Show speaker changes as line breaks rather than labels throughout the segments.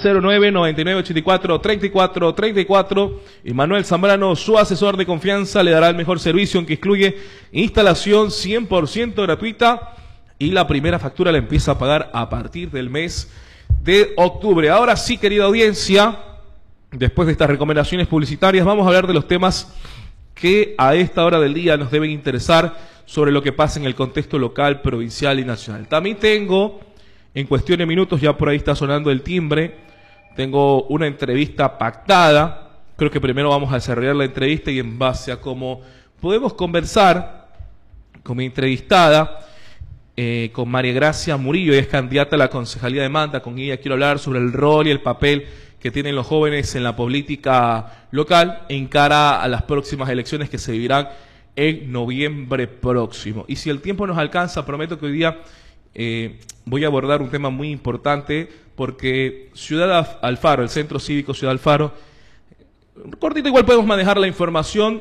0999843434. Y Manuel Zambrano, su asesor de confianza, le dará el mejor servicio, que incluye instalación 100% gratuita, y la primera factura la empieza a pagar a partir del mes de octubre. Ahora sí, querida audiencia, después de estas recomendaciones publicitarias, vamos a hablar de los temas que a esta hora del día nos deben interesar sobre lo que pasa en el contexto local, provincial y nacional. También tengo, en cuestión de minutos, ya por ahí está sonando el timbre, tengo una entrevista pactada. Creo que primero vamos a desarrollar la entrevista y en base a cómo podemos conversar con mi entrevistada, con María Gracia Murillo. Ella es candidata a la concejalía de Manta. Con ella quiero hablar sobre el rol y el papel que tienen los jóvenes en la política local en cara a las próximas elecciones que se vivirán en noviembre próximo. Y si el tiempo nos alcanza, prometo que hoy día voy a abordar un tema muy importante, porque Ciudad Alfaro, el Centro Cívico Ciudad Alfaro, cortito igual podemos manejar la información,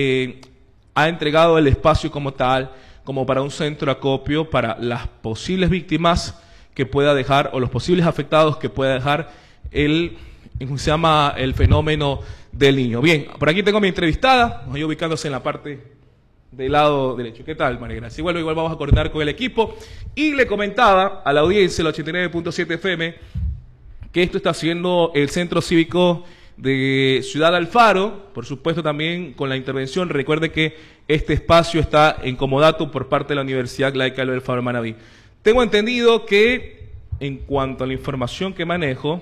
ha entregado el espacio como tal, como para un centro de acopio para las posibles víctimas que pueda dejar, o los posibles afectados que pueda dejar el fenómeno del Niño. Bien, por aquí tengo a mi entrevistada, voy ubicándose en la parte del lado derecho. ¿Qué tal, María Gracia? Igual vamos a coordinar con el equipo. Y le comentaba a la audiencia, el 89.7 FM, que esto está haciendo el Centro Cívico de Ciudad Alfaro, por supuesto también con la intervención. Recuerde que este espacio está en comodato por parte de la Universidad Laica del Alfaro Manaví. Tengo entendido que, en cuanto a la información que manejo,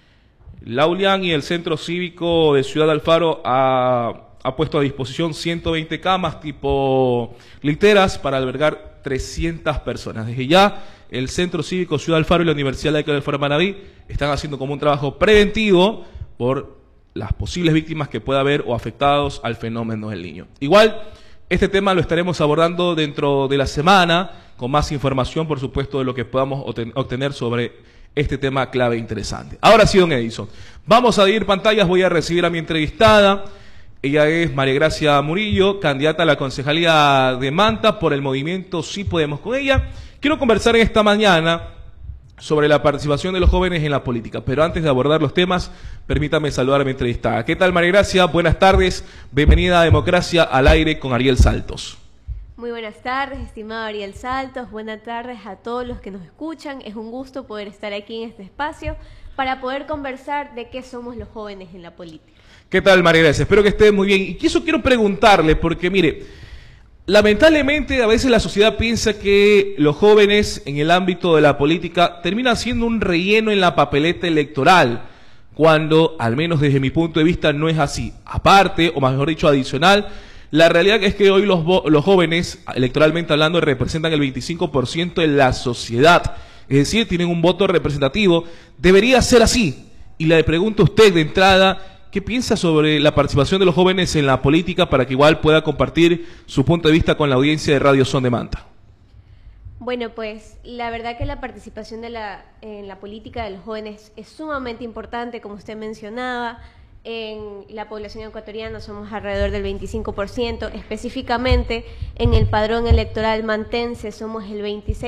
la ULIAN y el Centro Cívico de Ciudad Alfaro ha puesto a disposición 120 camas tipo literas para albergar 300 personas. Desde ya, el Centro Cívico Ciudad Alfaro y la Universidad Laica del Alfaro Manaví están haciendo como un trabajo preventivo por las posibles víctimas que pueda haber o afectados al fenómeno del Niño. Igual, este tema lo estaremos abordando dentro de la semana, con más información, por supuesto, de lo que podamos obtener sobre este tema clave e interesante. Ahora sí, don Edison, vamos a dividir pantallas. Voy a recibir a mi entrevistada. Ella es María Gracia Murillo, candidata a la concejalía de Manta por el movimiento Sí Podemos. Con ella quiero conversar en esta mañana sobre la participación de los jóvenes en la política. Pero antes de abordar los temas, permítame saludar a mi entrevistada. ¿Qué tal, María Gracia? Buenas tardes. Bienvenida a Democracia al Aire con Ariel Saltos.
Muy buenas tardes, estimado Ariel Saltos. Buenas tardes a todos los que nos escuchan. Es un gusto poder estar aquí en este espacio para poder conversar de qué somos los jóvenes en la política.
¿Qué tal, María Gracia? Espero que esté muy bien. Y eso quiero preguntarle, porque mire, lamentablemente a veces la sociedad piensa que los jóvenes en el ámbito de la política terminan siendo un relleno en la papeleta electoral, cuando, al menos desde mi punto de vista, no es así. Aparte, o mejor dicho, adicional, la realidad es que hoy los jóvenes, electoralmente hablando, representan el 25% de la sociedad. Es decir, tienen un voto representativo. Debería ser así. Y le pregunto a usted de entrada, ¿qué piensa sobre la participación de los jóvenes en la política, para que igual pueda compartir su punto de vista con la audiencia de Radio Son de Manta?
Bueno, pues la verdad que la participación en la política de los jóvenes es sumamente importante, como usted mencionaba. En la población ecuatoriana somos alrededor del 25%, específicamente en el padrón electoral mantense somos el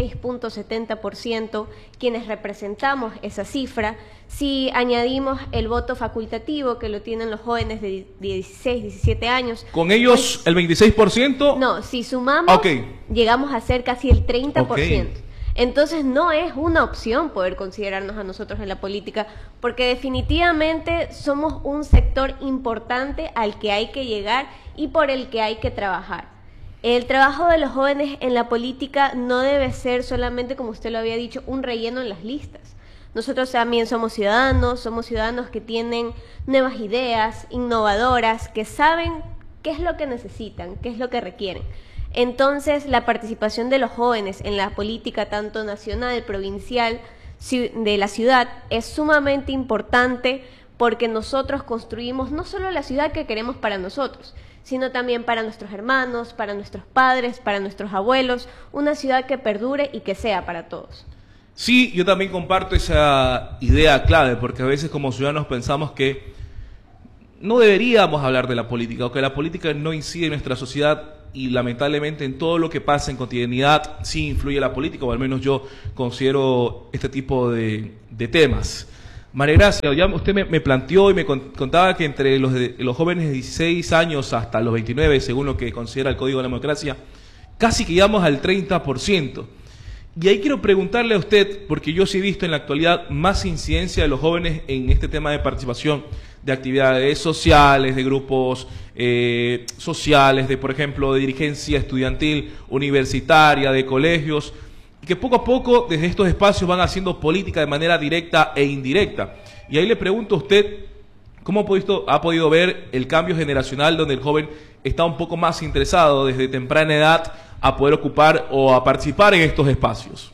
26.70% quienes representamos esa cifra. Si añadimos el voto facultativo, que lo tienen los jóvenes de 16, 17 años.
¿Con ellos pues, el 26%?
No, si sumamos, llegamos a ser casi el 30%. Entonces no es una opción poder considerarnos a nosotros en la política, porque definitivamente somos un sector importante al que hay que llegar y por el que hay que trabajar. El trabajo de los jóvenes en la política no debe ser solamente, como usted lo había dicho, un relleno en las listas. Nosotros también somos ciudadanos que tienen nuevas ideas, innovadoras, que saben qué es lo que necesitan, qué es lo que requieren. Entonces, la participación de los jóvenes en la política, tanto nacional, provincial, de la ciudad, es sumamente importante, porque nosotros construimos no solo la ciudad que queremos para nosotros, sino también para nuestros hermanos, para nuestros padres, para nuestros abuelos, una ciudad que perdure y que sea para todos.
Sí, yo también comparto esa idea clave, porque a veces como ciudadanos pensamos que no deberíamos hablar de la política, o que la política no incide en nuestra sociedad, y lamentablemente en todo lo que pasa en cotidianidad sí influye la política, o al menos yo considero este tipo de temas. María Gracia, ya usted me planteó y me contaba que entre los jóvenes de 16 años hasta los 29, según lo que considera el Código de la Democracia, casi que llegamos al 30%. Y ahí quiero preguntarle a usted, porque yo sí he visto en la actualidad más incidencia de los jóvenes en este tema de participación de actividades sociales, de grupos sociales, de, por ejemplo, de dirigencia estudiantil, universitaria, de colegios, y que poco a poco desde estos espacios van haciendo política de manera directa e indirecta. Y ahí le pregunto a usted, ¿cómo ha podido ver el cambio generacional donde el joven está un poco más interesado desde temprana edad a poder ocupar o a participar en estos espacios?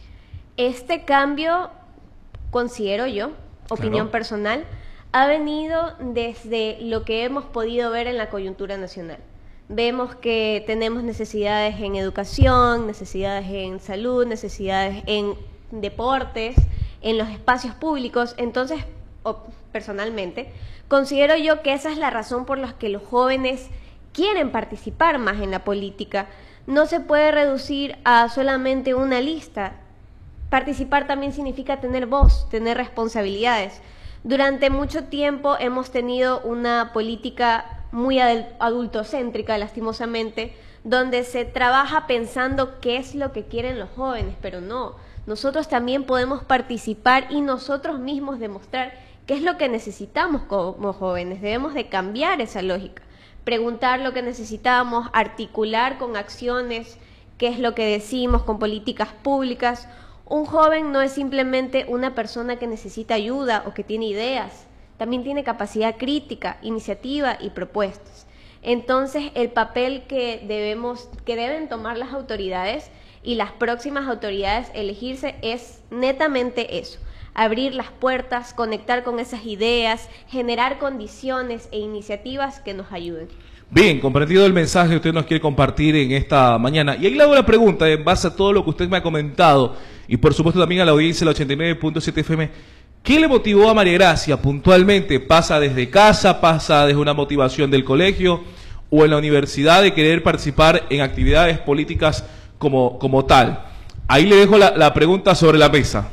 Este cambio, considero yo, opinión personal, ha venido desde lo que hemos podido ver en la coyuntura nacional. Vemos que tenemos necesidades en educación, necesidades en salud, necesidades en deportes, en los espacios públicos. Entonces, personalmente, considero yo que esa es la razón por la que los jóvenes quieren participar más en la política. No se puede reducir a solamente una lista. Participar también significa tener voz, tener responsabilidades. Durante mucho tiempo hemos tenido una política muy adultocéntrica, lastimosamente, donde se trabaja pensando qué es lo que quieren los jóvenes, pero no. Nosotros también podemos participar y nosotros mismos demostrar qué es lo que necesitamos como jóvenes. Debemos de cambiar esa lógica, preguntar lo que necesitamos, articular con acciones qué es lo que decimos, con políticas públicas. Un joven no es simplemente una persona que necesita ayuda o que tiene ideas, también tiene capacidad crítica, iniciativa y propuestas. Entonces, el papel que deben tomar las autoridades y las próximas autoridades elegirse es netamente eso: abrir las puertas, conectar con esas ideas, generar condiciones e iniciativas que nos ayuden.
Bien, comprendido el mensaje que usted nos quiere compartir en esta mañana. Y ahí le hago la pregunta, en base a todo lo que usted me ha comentado, y por supuesto también a la audiencia de la 89.7 FM, ¿qué le motivó a María Gracia puntualmente? ¿Pasa desde casa, pasa desde una motivación del colegio o en la universidad de querer participar en actividades políticas como tal? Ahí le dejo la pregunta sobre la mesa.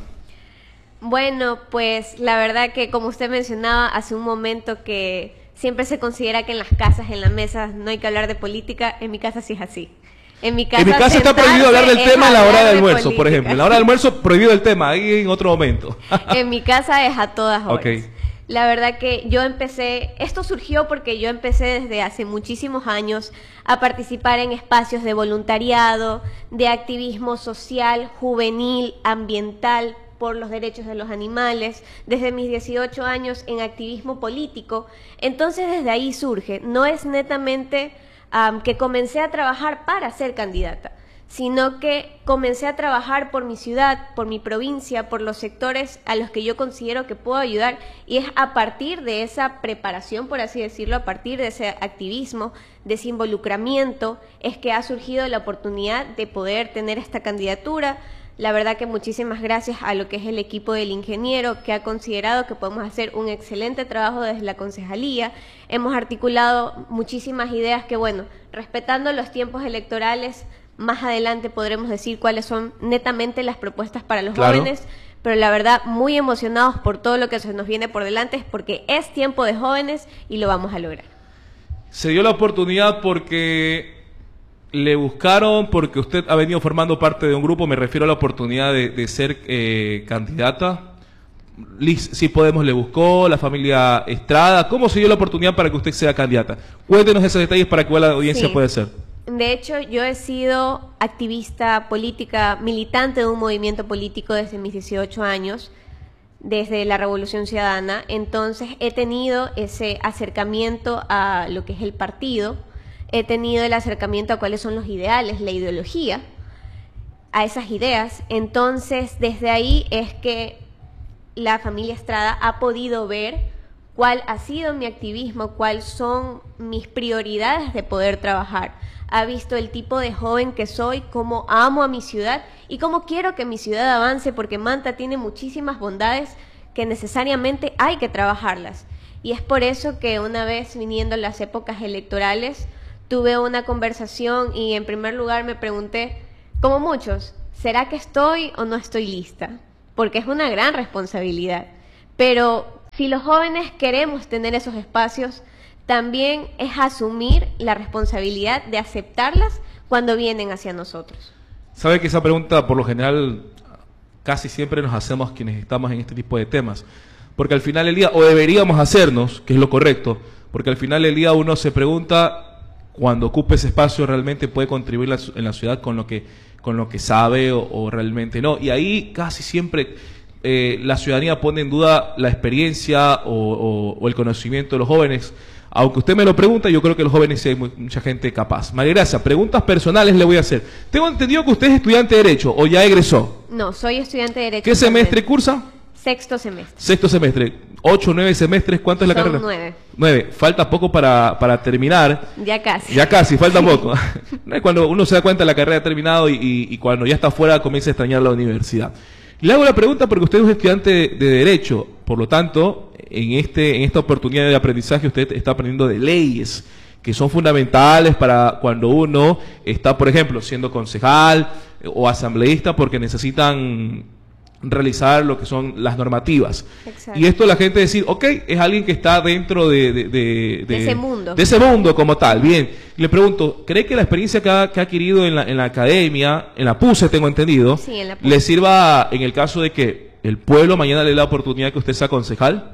Bueno, pues la verdad que, como usted mencionaba hace un momento, que siempre se considera que en las casas, en las mesas, no hay que hablar de política. En mi casa sí es así. En mi casa
está prohibido hablar del tema en la hora de almuerzo, por ejemplo. En la hora de almuerzo, prohibido el tema, ahí en otro momento.
En mi casa es a todas horas.
Okay.
La verdad que esto surgió porque yo empecé desde hace muchísimos años a participar en espacios de voluntariado, de activismo social, juvenil, ambiental, por los derechos de los animales, desde mis 18 años en activismo político. Entonces desde ahí surge, no es netamente que comencé a trabajar para ser candidata, sino que comencé a trabajar por mi ciudad, por mi provincia, por los sectores a los que yo considero que puedo ayudar, y es a partir de esa preparación, por así decirlo, a partir de ese activismo, de ese involucramiento, es que ha surgido la oportunidad de poder tener esta candidatura. La verdad que muchísimas gracias a lo que es el equipo del ingeniero, que ha considerado que podemos hacer un excelente trabajo desde la concejalía. Hemos articulado muchísimas ideas que, bueno, respetando los tiempos electorales, más adelante podremos decir cuáles son netamente las propuestas para los jóvenes, pero la verdad muy emocionados por todo lo que se nos viene por delante, porque es tiempo de jóvenes y lo vamos a lograr.
Se dio la oportunidad porque le buscaron, porque usted ha venido formando parte de un grupo, me refiero a la oportunidad de ser candidata. Si Podemos le buscó, la familia Estrada. ¿Cómo se dio la oportunidad para que usted sea candidata? Cuéntenos esos detalles para que la audiencia pueda ser.
De hecho, yo he sido activista política, militante de un movimiento político desde mis 18 años, desde la Revolución Ciudadana. Entonces he tenido ese acercamiento a lo que es el partido, he tenido el acercamiento a cuáles son los ideales, la ideología, a esas ideas. Entonces, desde ahí es que la familia Estrada ha podido ver cuál ha sido mi activismo, cuáles son mis prioridades de poder trabajar. Ha visto el tipo de joven que soy, cómo amo a mi ciudad y cómo quiero que mi ciudad avance, porque Manta tiene muchísimas bondades que necesariamente hay que trabajarlas. Y es por eso que una vez viniendo las épocas electorales, tuve una conversación y en primer lugar me pregunté, como muchos, ¿será que estoy o no estoy lista? Porque es una gran responsabilidad. pero si los jóvenes queremos tener esos espacios, también es asumir la responsabilidad de aceptarlas cuando vienen hacia nosotros.
Sabe que esa pregunta, por lo general, casi siempre nos hacemos quienes estamos en este tipo de temas. Porque al final del día, o deberíamos hacernos, que es lo correcto, porque al final del día uno se pregunta, cuando ocupe ese espacio, ¿realmente puede contribuir en la ciudad con lo que sabe o realmente no? Y ahí casi siempre la ciudadanía pone en duda la experiencia o el conocimiento de los jóvenes. Aunque usted me lo pregunta, yo creo que los jóvenes sí hay mucha gente capaz. María Gracia, preguntas personales le voy a hacer. Tengo entendido que usted es estudiante de Derecho, ¿o ya egresó?
No, soy estudiante de Derecho.
¿Qué semestre cursa?
Sexto semestre.
Sexto semestre. 8 o 9 semestres, ¿cuánto es la carrera?
9.
9. Falta poco para terminar.
Ya casi.
Ya casi, falta poco. No es cuando uno se da cuenta de la carrera ha terminado y cuando ya está afuera comienza a extrañar la universidad. Le hago la pregunta porque usted es un estudiante de Derecho, por lo tanto, en esta oportunidad de aprendizaje usted está aprendiendo de leyes que son fundamentales para cuando uno está, por ejemplo, siendo concejal o asambleísta, porque necesitan realizar lo que son las normativas. Exacto. Y esto la gente decir, ok, es alguien que está dentro de
ese mundo.
De ese mundo como tal. Bien, le pregunto, ¿cree que la experiencia que ha adquirido en la academia, en la PUCE tengo entendido,
sí, en la PUCE,
le sirva en el caso de que el pueblo mañana le dé la oportunidad que usted sea concejal?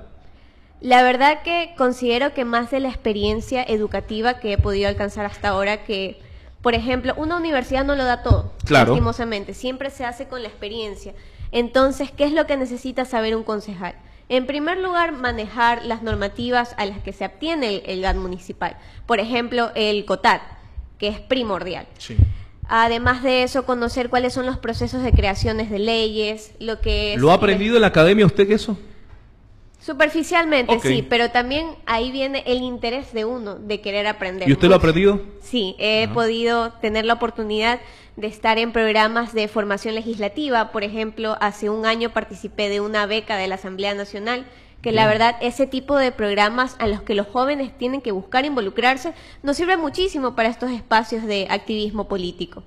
La verdad que considero que más de la experiencia educativa que he podido alcanzar hasta ahora, que, por ejemplo, una universidad no lo da todo,
claro,
lastimosamente, siempre se hace con la experiencia. Entonces, ¿qué es lo que necesita saber un concejal? En primer lugar, manejar las normativas a las que se obtiene el GAT municipal. Por ejemplo, el COTAD, que es primordial.
Sí.
Además de eso, conocer cuáles son los procesos de creaciones de leyes, lo que es...
¿Lo ha aprendido en la academia usted que eso?
Superficialmente,
okay,
sí, pero también ahí viene el interés de uno de querer aprender.
¿Y usted
mucho.
Lo ha aprendido?
Sí, he podido tener la oportunidad de estar en programas de formación legislativa. Por ejemplo, hace un año participé de una beca de la Asamblea Nacional, que la verdad, ese tipo de programas a los que los jóvenes tienen que buscar involucrarse, nos sirve muchísimo para estos espacios de activismo político.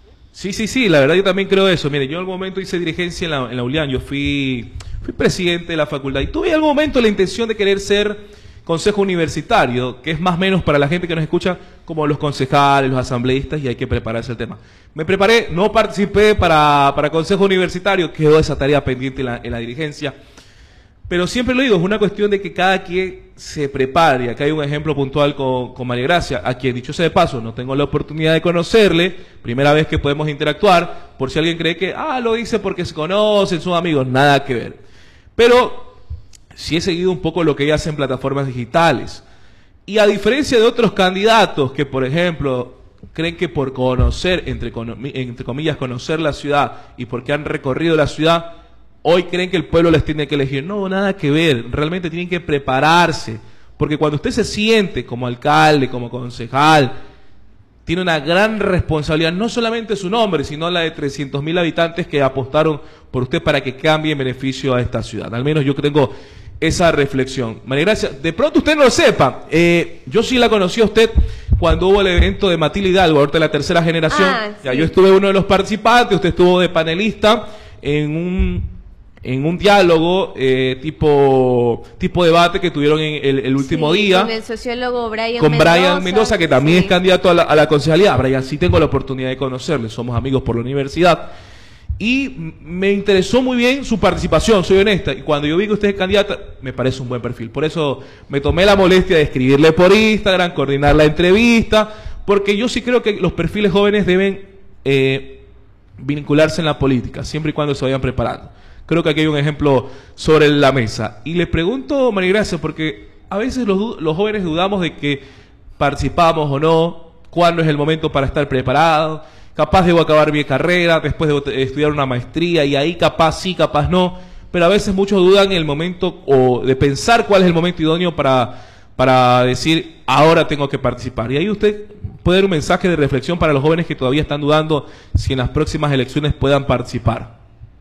Sí, la verdad yo también creo eso. Mire, yo en algún momento hice dirigencia en la ULIAN, yo fui presidente de la facultad y tuve en algún momento la intención de querer ser consejo universitario, que es más o menos para la gente que nos escucha como los concejales, los asambleístas, y hay que prepararse el tema. Me preparé, no participé para consejo universitario, quedó esa tarea pendiente en la dirigencia. Pero siempre lo digo, es una cuestión de que cada quien se prepare. Acá hay un ejemplo puntual con María Gracia, a quien, dicho sea de paso, no tengo la oportunidad de conocerle, primera vez que podemos interactuar, por si alguien cree que, lo dice porque se conocen, son amigos, nada que ver. Pero sí he seguido un poco lo que ella hace en plataformas digitales. Y a diferencia de otros candidatos que, por ejemplo, creen que por conocer, entre comillas, conocer la ciudad y porque han recorrido la ciudad, hoy creen que el pueblo les tiene que elegir. No, nada que ver. Realmente tienen que prepararse. Porque cuando usted se siente como alcalde, como concejal, tiene una gran responsabilidad, no solamente su nombre, sino la de 300.000 habitantes que apostaron por usted para que cambie en beneficio a esta ciudad. Al menos yo tengo esa reflexión. María Gracia, de pronto usted no lo sepa, yo sí la conocí a usted cuando hubo el evento de Matilde Hidalgo, ahorita la tercera generación.
Sí.
Ya, yo estuve uno de los participantes, usted estuvo de panelista en un diálogo tipo debate que tuvieron en el último día
con el sociólogo
Brian Mendoza, que también es candidato a la concejalía. Brian, sí tengo la oportunidad de conocerle, somos amigos por la universidad y me interesó muy bien su participación, soy honesta, y cuando yo vi que usted es candidata me parece un buen perfil, por eso me tomé la molestia de escribirle por Instagram, coordinar la entrevista, porque yo sí creo que los perfiles jóvenes deben vincularse en la política, siempre y cuando se vayan preparando. Creo que aquí hay un ejemplo sobre la mesa. Y le pregunto, María Gracia, porque a veces los jóvenes dudamos de que participamos o no, cuándo es el momento para estar preparado, capaz debo acabar mi carrera, después debo estudiar una maestría, y ahí capaz sí, capaz no, pero a veces muchos dudan en el momento, o de pensar cuál es el momento idóneo para decir, ahora tengo que participar. Y ahí usted puede dar un mensaje de reflexión para los jóvenes que todavía están dudando si en las próximas elecciones puedan participar.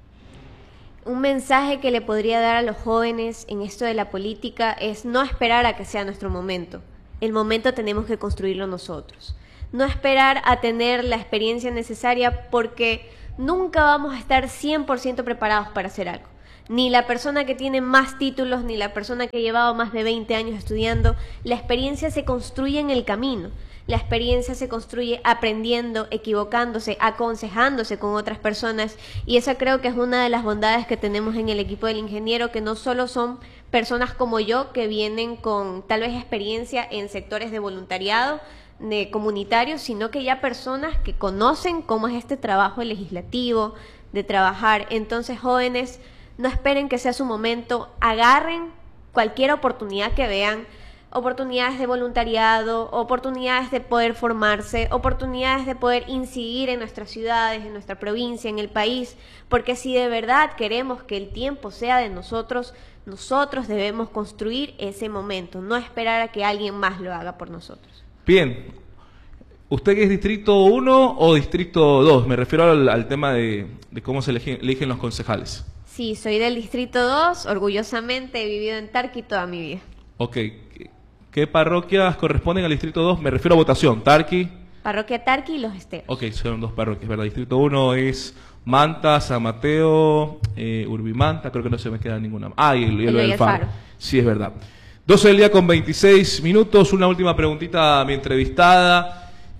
Un mensaje que le podría dar a los jóvenes en esto de la política es no esperar a que sea nuestro momento. El momento tenemos que construirlo nosotros. No esperar a tener la experiencia necesaria, porque nunca vamos a estar 100% preparados para hacer algo. Ni la persona que tiene más títulos, ni la persona que ha llevado más de 20 años estudiando. La experiencia se construye en el camino. La experiencia se construye aprendiendo, equivocándose, aconsejándose con otras personas, y esa creo que es una de las bondades que tenemos en el equipo del ingeniero, que no solo son personas como yo que vienen con tal vez experiencia en sectores de voluntariado, de comunitarios, sino que ya personas que conocen cómo es este trabajo legislativo, de trabajar. Entonces, jóvenes, no esperen que sea su momento, agarren cualquier oportunidad que vean, oportunidades de voluntariado, oportunidades de poder formarse, oportunidades de poder incidir en nuestras ciudades, en nuestra provincia, en el país, porque si de verdad queremos que el tiempo sea de nosotros, nosotros debemos construir ese momento, no esperar a que alguien más lo haga por nosotros.
Bien, ¿usted es distrito 1 o distrito 2? Me refiero al tema de cómo se eligen los concejales.
Sí, soy del distrito 2, orgullosamente he vivido en Tarqui toda mi vida.
Ok, ¿qué parroquias corresponden al distrito 2? Me refiero a votación, Tarqui.
Parroquia Tarqui y Los Esteros.
Ok, son 2 parroquias, ¿verdad? Distrito 1 es Manta, San Mateo, Urbimanta, creo que no se me queda ninguna. Ah, y el Faro. Sí, es verdad. 12 del día con 26 minutos, una última preguntita a mi entrevistada.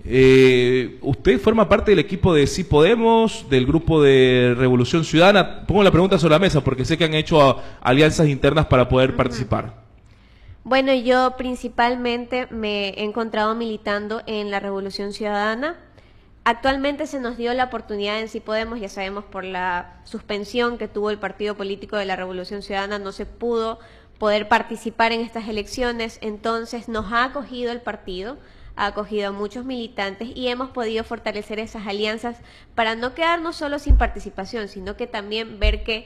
¿Usted forma parte del equipo de Sí Podemos, del grupo de Revolución Ciudadana? Pongo la pregunta sobre la mesa porque sé que han hecho alianzas internas para poder participar.
Bueno, yo principalmente me he encontrado militando en la Revolución Ciudadana. Actualmente se nos dio la oportunidad en Sí Podemos, ya sabemos por la suspensión que tuvo el partido político de la Revolución Ciudadana, no se pudo poder participar en estas elecciones, entonces nos ha acogido el partido, ha acogido a muchos militantes y hemos podido fortalecer esas alianzas para no quedarnos solo sin participación, sino que también ver que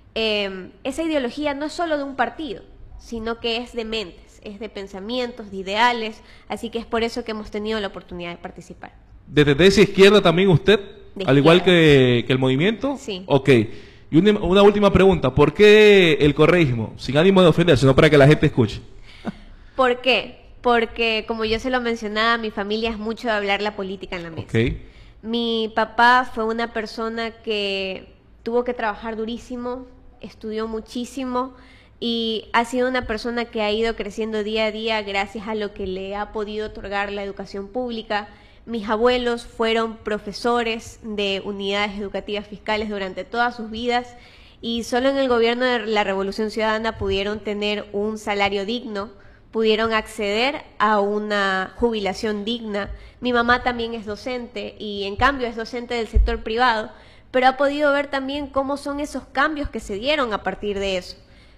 esa ideología no es solo de un partido, sino que es de mentes, es de pensamientos, de ideales, así que es por eso que hemos tenido la oportunidad de participar.
¿De tendencia izquierda también usted? Al igual que el movimiento.
Sí.
Ok. Y una última pregunta. ¿Por qué el correísmo? Sin ánimo de ofender, sino para que la gente escuche.
¿Por qué? Porque, como yo se lo mencionaba, mi familia es mucho de hablar la política en la mesa.
Okay.
Mi papá fue una persona que tuvo que trabajar durísimo, estudió muchísimo y ha sido una persona que ha ido creciendo día a día gracias a lo que le ha podido otorgar la educación pública. Mis abuelos fueron profesores de unidades educativas fiscales durante todas sus vidas y solo en el gobierno de la Revolución Ciudadana pudieron tener un salario digno, pudieron acceder a una jubilación digna. Mi mamá también es docente y en cambio es docente del sector privado, pero ha podido ver también cómo son esos cambios que se dieron a partir de eso.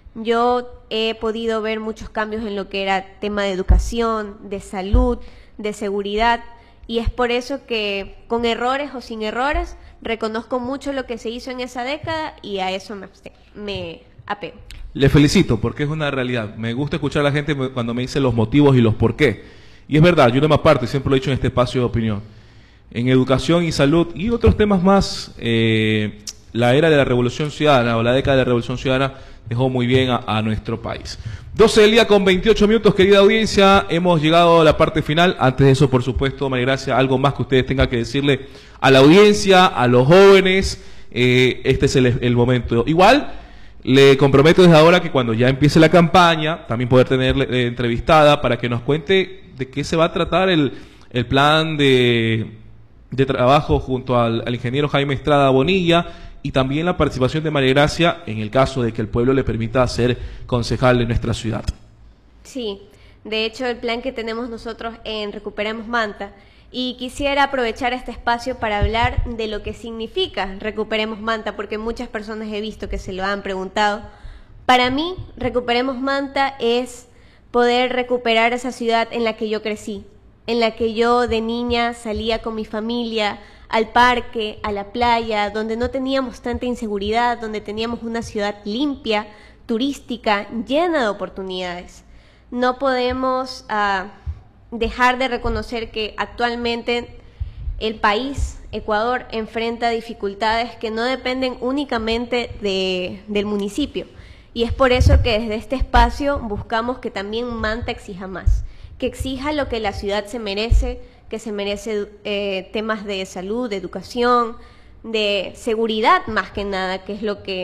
Yo he podido ver muchos cambios en lo que era tema de educación, de salud, de seguridad, y es por eso que, con errores o sin errores, reconozco mucho lo que se hizo en esa década y a eso me apego.
Le felicito porque es una realidad. Me gusta escuchar a la gente cuando me dice los motivos y los por qué. Y es verdad, yo no me aparto, siempre lo he dicho en este espacio de opinión. En educación y salud y otros temas más, la era de la Revolución Ciudadana o la década de la Revolución Ciudadana dejó muy bien a nuestro país. 12 del día con 28 minutos, querida audiencia, hemos llegado a la parte final. Antes de eso, por supuesto, María Gracia, algo más que ustedes tengan que decirle a la audiencia, a los jóvenes, este es el momento. Igual, le comprometo desde ahora que cuando ya empiece la campaña, también poder tenerle entrevistada para que nos cuente de qué se va a tratar el plan de trabajo junto al ingeniero Jaime Estrada Bonilla, y también la participación de María Gracia en el caso de que el pueblo le permita ser concejal de nuestra ciudad.
Sí, de hecho el plan que tenemos nosotros en Recuperemos Manta, y quisiera aprovechar este espacio para hablar de lo que significa Recuperemos Manta, porque muchas personas he visto que se lo han preguntado. Para mí, Recuperemos Manta es poder recuperar esa ciudad en la que yo crecí, en la que yo de niña salía con mi familia al parque, a la playa, donde no teníamos tanta inseguridad, donde teníamos una ciudad limpia, turística, llena de oportunidades. No podemos dejar de reconocer que actualmente el país, Ecuador, enfrenta dificultades que no dependen únicamente del municipio. Y es por eso que desde este espacio buscamos que también Manta exija más, que exija lo que la ciudad se merece, que se merece temas de salud, de educación, de seguridad más que nada, que es lo que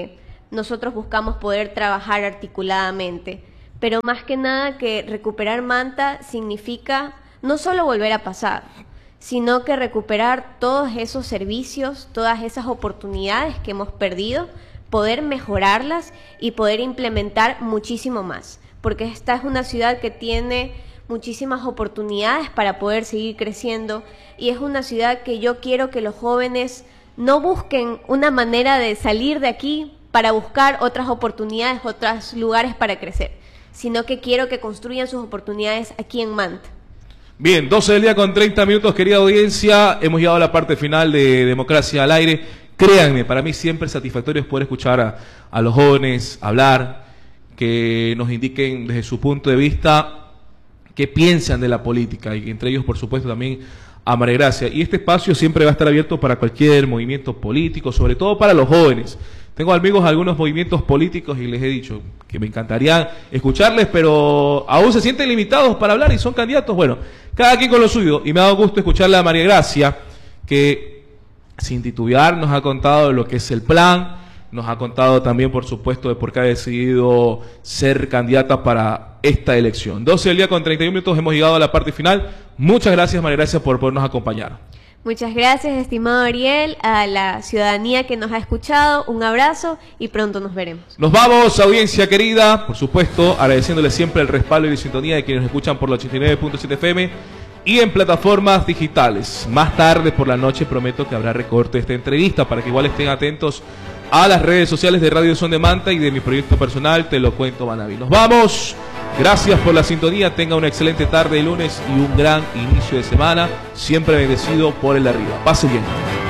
nosotros buscamos poder trabajar articuladamente. Pero más que nada que recuperar Manta significa no solo volver a pasar, sino que recuperar todos esos servicios, todas esas oportunidades que hemos perdido, poder mejorarlas y poder implementar muchísimo más, porque esta es una ciudad que tiene muchísimas oportunidades para poder seguir creciendo y es una ciudad que yo quiero que los jóvenes no busquen una manera de salir de aquí para buscar otras oportunidades, otros lugares para crecer, sino que quiero que construyan sus oportunidades aquí en Manta.
Bien, 12 del día con 30 minutos, querida audiencia. Hemos llegado a la parte final de Democracia al Aire. Créanme, para mí siempre es satisfactorio poder escuchar a los jóvenes hablar, que nos indiquen desde su punto de vista qué piensan de la política, y entre ellos, por supuesto, también a María Gracia. Y este espacio siempre va a estar abierto para cualquier movimiento político, sobre todo para los jóvenes. Tengo amigos de algunos movimientos políticos y les he dicho que me encantaría escucharles, pero aún se sienten limitados para hablar y son candidatos. Bueno, cada quien con lo suyo. Y me ha dado gusto escucharle a María Gracia, que sin titubear nos ha contado lo que es el plan, nos ha contado también, por supuesto, de por qué ha decidido ser candidata para esta elección. 12 del día con 31 minutos, hemos llegado a la parte final. Muchas gracias, María Gracia, por podernos acompañar.
Muchas gracias, estimado Ariel, a la ciudadanía que nos ha escuchado, un abrazo y pronto nos veremos.
Nos vamos, audiencia querida, por supuesto, agradeciéndole siempre el respaldo y la sintonía de quienes nos escuchan por los 89.7 FM y en plataformas digitales. Más tarde por la noche prometo que habrá recorte de esta entrevista para que igual estén atentos a las redes sociales de Radio Son de Manta y de mi proyecto personal, Te lo cuento Manaví. Nos vamos. Gracias por la sintonía, tenga una excelente tarde de lunes y un gran inicio de semana, siempre bendecido por el de arriba. Pase bien.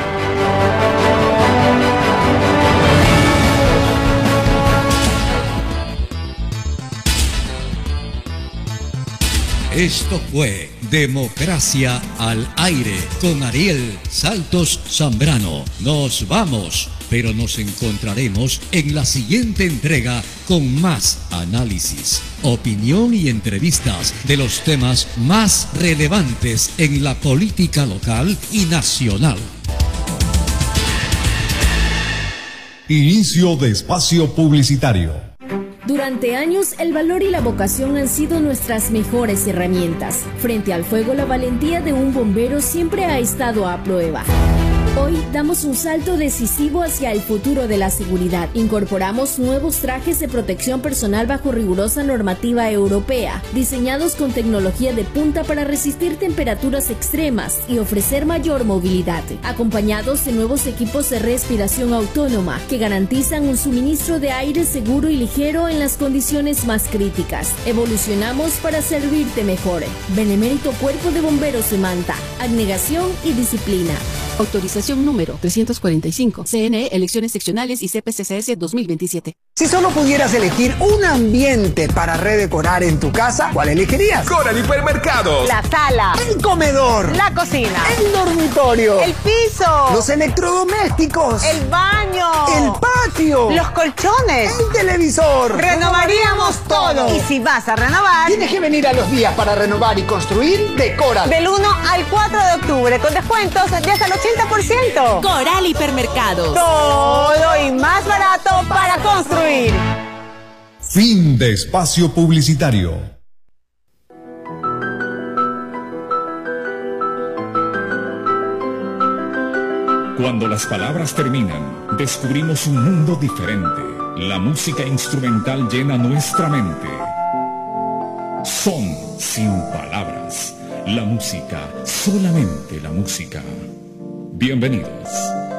Esto fue Democracia al Aire con Ariel Santos Zambrano. Nos vamos, pero nos encontraremos en la siguiente entrega con más análisis, opinión y entrevistas de los temas más relevantes en la política local y nacional.
Inicio de espacio publicitario.
Durante años, el valor y la vocación han sido nuestras mejores herramientas. Frente al fuego, la valentía de un bombero siempre ha estado a prueba. Hoy damos un salto decisivo hacia el futuro de la seguridad. Incorporamos nuevos trajes de protección personal bajo rigurosa normativa europea, diseñados con tecnología de punta para resistir temperaturas extremas y ofrecer mayor movilidad, acompañados de nuevos equipos de respiración autónoma que garantizan un suministro de aire seguro y ligero en las condiciones más críticas. Evolucionamos para servirte mejor. Benemérito Cuerpo de Bomberos de Manta. Abnegación y disciplina.
Autorización número 345. CNE, elecciones seccionales y CPCCS 2027.
Si solo pudieras elegir un ambiente para redecorar en tu casa, ¿cuál elegirías?
Coral Hipermercados.
La sala.
El comedor.
La cocina.
El dormitorio.
El piso.
Los electrodomésticos.
El baño.
El patio.
Los colchones.
El televisor.
Renovaríamos todo. Y si vas a renovar,
tienes que venir a los días para renovar y construir de Coral.
Del 1 al 4 de octubre, con descuentos de hasta el 80%.
Coral Hipermercados.
Todo y más barato para construir.
Fin de espacio publicitario.
Cuando las palabras terminan, descubrimos un mundo diferente. La música instrumental llena nuestra mente. Son sin palabras. La música, solamente la música. Bienvenidos.